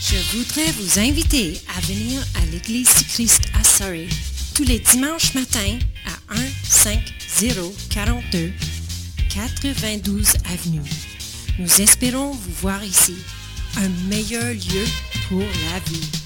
Je voudrais vous inviter à venir à l'Église du Christ à Surrey tous les dimanches matins à 15042 92 Avenue. Nous espérons vous voir ici, un meilleur lieu pour la vie.